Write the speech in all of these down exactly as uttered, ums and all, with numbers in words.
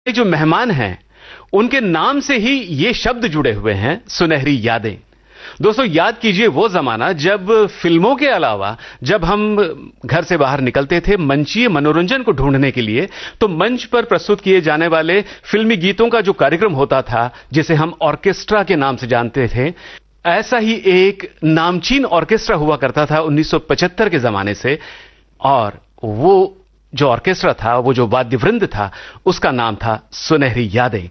जो मेहमान हैं उनके नाम से ही ये शब्द जुड़े हुए हैं, सुनहरी यादें। दोस्तों, याद कीजिए वो जमाना जब फिल्मों के अलावा जब हम घर से बाहर निकलते थे मंचीय मनोरंजन को ढूंढने के लिए, तो मंच पर प्रस्तुत किए जाने वाले फिल्मी गीतों का जो कार्यक्रम होता था, जिसे हम ऑर्केस्ट्रा के नाम से जानते थे, ऐसा ही एक नामचीन ऑर्केस्ट्रा हुआ करता था उन्नीस सौ पचहत्तर के जमाने से। और वो जो ऑर्केस्ट्रा था, वो जो वाद्यवृंद था, उसका नाम था सुनहरी यादें।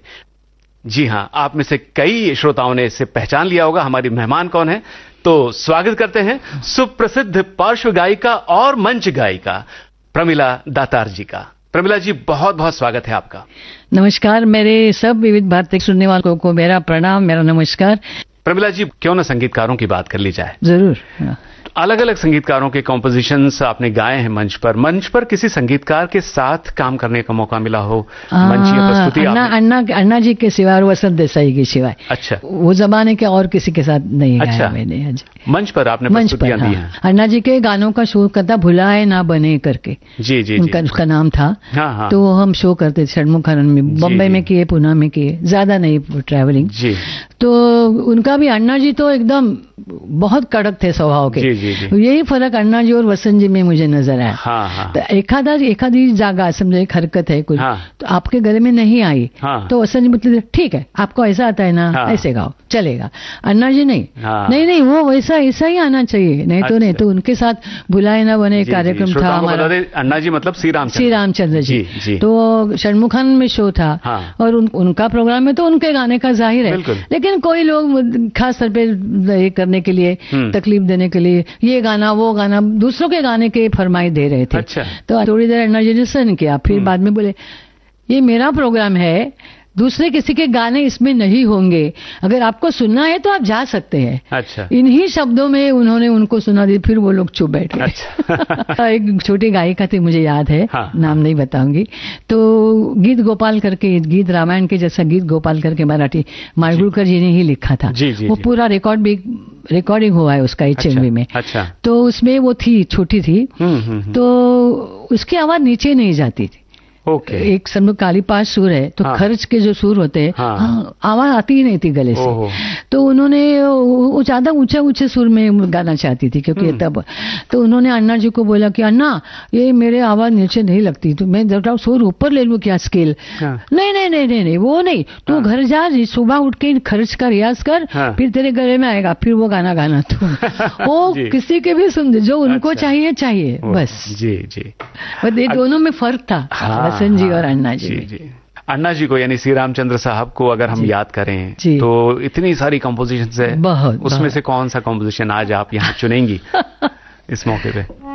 जी हां, आप में से कई श्रोताओं ने इसे पहचान लिया होगा। हमारी मेहमान कौन है, तो स्वागत करते हैं सुप्रसिद्ध पार्श्व गायिका और मंच गायिका प्रमिला दातार जी का। प्रमिला जी, बहुत बहुत स्वागत है आपका। नमस्कार, मेरे सब विविध भारती सुनने वालों को मेरा प्रणाम, मेरा नमस्कार। प्रमिला जी, क्यों ना संगीतकारों की बात कर ली जाए। जरूर। अलग अलग संगीतकारों के कॉम्पोजिशंस आपने गाए हैं मंच पर। मंच पर किसी संगीतकार के साथ काम करने का मौका मिला हो, मंचीय प्रस्तुति? अन्ना अन्ना अन्ना जी के सिवा और वसंत देसाई के सिवाय। अच्छा। वो जमाने के और किसी के साथ नहीं गाया। अच्छा। मैंने मंच पर आपने प्रस्तुतियां दी हैं। अन्ना जी के गानों का शो करता, भुलाए ना बने करके। जी जी उनका उसका नाम था। हाँ हाँ। तो हम शो करते थे षणमुखानंद में, बम्बई में किए, पुणे में किए, ज्यादा नहीं ट्रैवलिंग। जी। तो उनका भी, अन्ना जी तो एकदम बहुत कड़क थे स्वभाव के। जी जी जी। यही फर्क अन्ना जी और वसंत जी में मुझे नजर आया। हाँ हाँ। तो एखादा एखादी जागा समझो, एक हरकत है कुछ, हाँ। तो आपके गले में नहीं आई। हाँ। तो वसंत जी मतलब ठीक है, आपको ऐसा आता है ना, हाँ। ऐसे गाओ, चलेगा। अन्ना जी नहीं। हाँ। नहीं नहीं, वो वैसा ऐसा ही आना चाहिए, नहीं तो नहीं। तो उनके साथ भुलाए ना बने कार्यक्रम था हमारा। अन्ना जी मतलब श्री रामचंद्र श्री रामचंद्र जी, जी, जी। तो षणमुखान में शो था। हाँ। और उन, उनका प्रोग्राम में तो उनके गाने का जाहिर है, लेकिन कोई लोग खास तौर पे ये करने के लिए, तकलीफ देने के लिए, ये गाना वो गाना, दूसरों के गाने के फरमाई दे रहे थे। अच्छा। तो थोड़ी देर अन्ना जी ने सहन किया, फिर बाद में बोले ये मेरा प्रोग्राम है, दूसरे किसी के गाने इसमें नहीं होंगे, अगर आपको सुनना है तो आप जा सकते हैं। अच्छा। इन्हीं शब्दों में उन्होंने उनको सुना दी, फिर वो लोग चुप बैठ गए। अच्छा। एक छोटी गायिका थी, मुझे याद है। हाँ। नाम नहीं बताऊंगी। तो गीत गोपाल करके, गीत रामायण के जैसा गीत गोपाल करके मराठी माडगुळकर जी ने ही लिखा था। जी, जी, वो जी। पूरा रिकॉर्ड भी रिकॉर्डिंग हुआ है उसका एचएमवी में। अच्छा। तो उसमें वो थी, छोटी थी, तो उसकी आवाज नीचे नहीं जाती थी। ओके। एक समझो काली पांच सुर है, तो हाँ। खर्च के जो सुर होते हैं, हाँ। हाँ, आवाज आती ही नहीं थी गले से। ओहो। तो उन्होंने वो ज्यादा ऊंचे ऊंचे सुर में गाना चाहती थी, क्योंकि तब तो उन्होंने अन्ना जी को बोला कि अन्ना, ये मेरे आवाज नीचे नहीं लगती, तो मैं जरा सुर ऊपर ले लूं क्या, स्केल? हाँ। नहीं नहीं नहीं नहीं नहीं, वो नहीं, तू हाँ। घर जा, सुबह उठ के खर्च का रियाज कर, हाँ। फिर तेरे गले में आएगा, फिर वो गाना गाना। तो वो किसी के भी सुन, जो उनको अच्छा। चाहिए चाहिए बस। जी जी। बस ये दोनों में फर्क था, वसंत जी और अन्ना जी। जी जी। अन्ना जी को, यानी श्री रामचंद्र साहब को अगर हम याद करें तो इतनी सारी कंपोजिशंस है, बहुत, उसमें बहुत। से कौन सा कंपोजिशन आज आप यहाँ चुनेंगी इस मौके पे?